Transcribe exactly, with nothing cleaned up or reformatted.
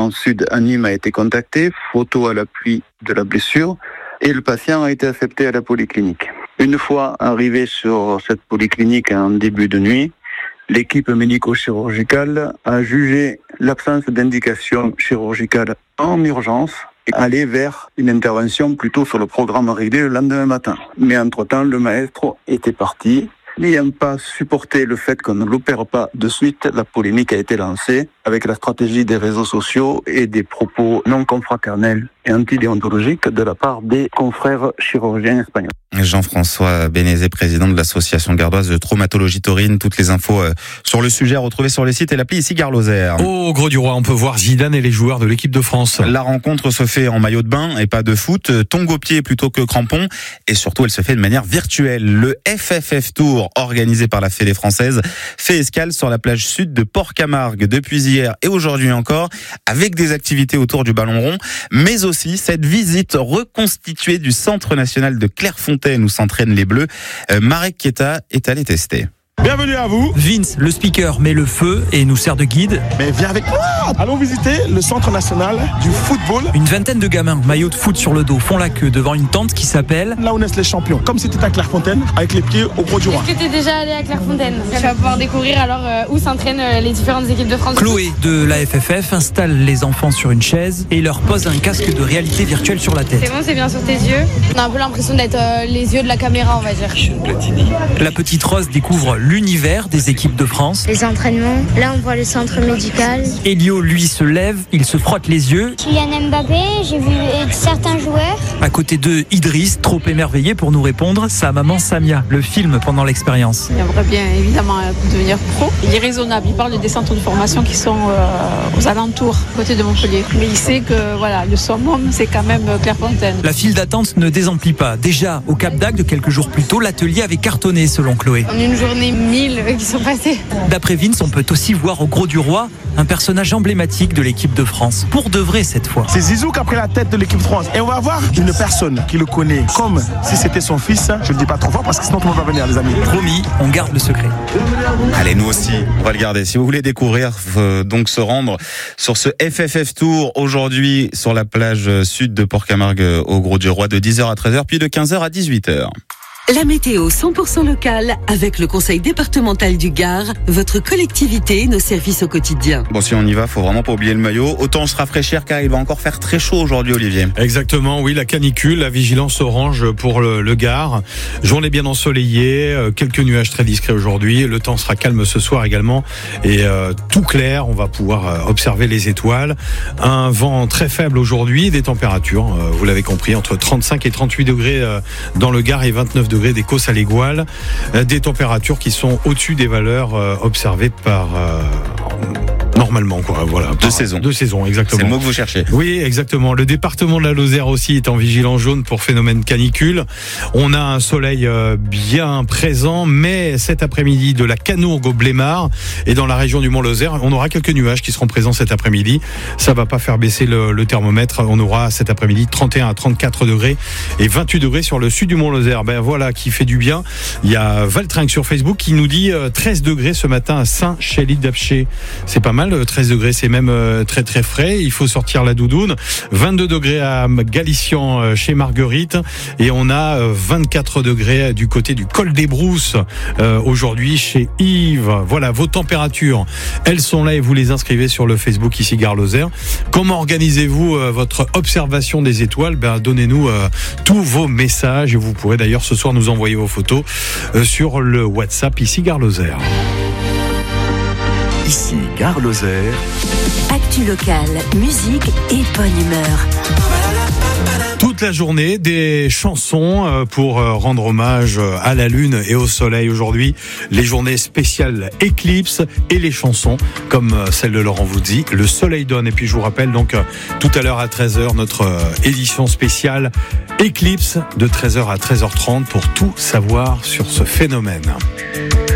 département sud à Nîmes a été contacté, photo à l'appui de la blessure, et le patient a été accepté à la polyclinique. Une fois arrivé sur cette polyclinique en début de nuit, l'équipe médico-chirurgicale a jugé l'absence d'indication chirurgicale en urgence et aller vers une intervention plutôt sur le programme réglé le lendemain matin. Mais entre-temps, le maestro était parti. N'ayant pas supporté le fait qu'on ne l'opère pas de suite, la polémique a été lancée avec la stratégie des réseaux sociaux et des propos non confraternels et antidéontologiques de la part des confrères chirurgiens espagnols. Jean-François Bénézet, président de l'association gardoise de traumatologie taurine. Toutes les infos sur le sujet retrouvées sur le site et l'appli ici Gare Lozère. Au Grau du Roi, on peut voir Zidane et les joueurs de l'équipe de France. La rencontre se fait en maillot de bain et pas de foot, tongs au pied plutôt que crampons, et surtout elle se fait de manière virtuelle. Le F F F Tour, organisé par la Fédé française, fait escale sur la plage sud de Port-Camargue depuis hier et aujourd'hui encore, avec des activités autour du ballon rond, mais aussi cette visite reconstituée du Centre national de Clairefontaine où s'entraînent les Bleus. Euh, Marek Kieta est allé tester. Bienvenue à vous. Vince, le speaker, met le feu et nous sert de guide. Mais viens avec moi. Allons visiter le Centre national du football. Une vingtaine de gamins, maillots de foot sur le dos, font la queue devant une tente qui s'appelle... Là où naissent les champions. Comme si tu étais à Clairefontaine, avec les pieds au Grau du Roi. Est-ce que tu es déjà allé à Clairefontaine? Tu vas pouvoir découvrir alors euh, où s'entraînent euh, les différentes équipes de France. Chloé de la F F F installe les enfants sur une chaise et leur pose un casque de réalité virtuelle sur la tête. C'est bon, c'est bien sur tes yeux. On a un peu l'impression d'être euh, les yeux de la caméra, on va dire. La petite Rose découvre l'univers des équipes de France. Les entraînements, là on voit le centre médical. Elio, lui, se lève, il se frotte les yeux. Kylian Mbappé, j'ai vu certains joueurs. À côté d'eux, Idriss, trop émerveillé pour nous répondre, sa maman Samia, le film pendant l'expérience. Il aimerait bien évidemment devenir pro. Il est raisonnable, il parle des centres de formation qui sont euh, aux alentours, à côté de Montpellier. Mais il sait que voilà, le summum, c'est quand même Clairefontaine. La file d'attente ne désemplit pas. Déjà, au Cap d'Agde, quelques jours plus tôt, l'atelier avait cartonné selon Chloé. En une journée, mille qui sont passés. D'après Vince, on peut aussi voir au Grau du Roi un personnage emblématique de l'équipe de France. Pour de vrai cette fois. C'est Zizou qui a pris la tête de l'équipe de France. Et on va voir une personne qui le connaît comme si c'était son fils. Je ne le dis pas trop fort parce que sinon tout le monde va venir, les amis. Promis, on garde le secret. Allez, nous aussi, on va le garder. Si vous voulez découvrir, euh, donc se rendre sur ce F F F Tour aujourd'hui sur la plage sud de Port-Camargue au Grau du Roi de dix heures à treize heures, puis de quinze heures à dix-huit heures. La météo cent pour cent locale avec le conseil départemental du Gard, votre collectivité, nos services au quotidien. Bon, si on y va, faut vraiment pas oublier le maillot. Autant se rafraîchir car il va encore faire très chaud aujourd'hui, Olivier. Exactement, oui, la canicule, la vigilance orange pour le, le Gard. Journée bien ensoleillée, euh, quelques nuages très discrets aujourd'hui. Le temps sera calme ce soir également et euh, tout clair. On va pouvoir euh, observer les étoiles. Un vent très faible aujourd'hui, des températures, euh, vous l'avez compris, entre trente-cinq et trente-huit degrés euh, dans le Gard et vingt-neuf degrés des Causses à l'Égoile, des températures qui sont au-dessus des valeurs euh, observées par euh, normalement quoi, voilà. De saison. De saison, exactement. C'est le mot que vous cherchez. Oui, exactement. Le département de la Lozère aussi est en vigilance jaune pour phénomène canicule. On a un soleil euh, bien présent, mais cet après-midi de la Canourgue au Blémard et dans la région du Mont-Lozère, on aura quelques nuages qui seront présents cet après-midi. Ça va pas faire baisser le, le thermomètre. On aura cet après-midi trente et un à trente-quatre degrés et vingt-huit degrés sur le sud du Mont-Lozère. Ben voilà, qui fait du bien. Il y a Valtringue sur Facebook qui nous dit euh, treize degrés ce matin à Saint-Chély-d'Apcher. C'est pas mal. treize degrés, c'est même très très frais. Il faut sortir la doudoune. vingt-deux degrés à Galician chez Marguerite. Et on a vingt-quatre degrés du côté du col des Brousses euh, aujourd'hui chez Yves. Voilà, vos températures, elles sont là et vous les inscrivez sur le Facebook ici Gare Lozère. Comment organisez-vous euh, votre observation des étoiles? Ben, donnez-nous euh, tous vos messages et vous pourrez d'ailleurs ce soir nous envoyer vos photos euh, sur le WhatsApp ici Gare Lozère. Ici Gare Lozère. Actu locale, musique et bonne humeur. Toute la journée, des chansons pour rendre hommage à la lune et au soleil aujourd'hui. Les journées spéciales Eclipse et les chansons comme celle de Laurent Voulzy, Le Soleil donne. Et puis je vous rappelle donc tout à l'heure à treize heures notre édition spéciale Eclipse de treize heures à treize heures trente pour tout savoir sur ce phénomène.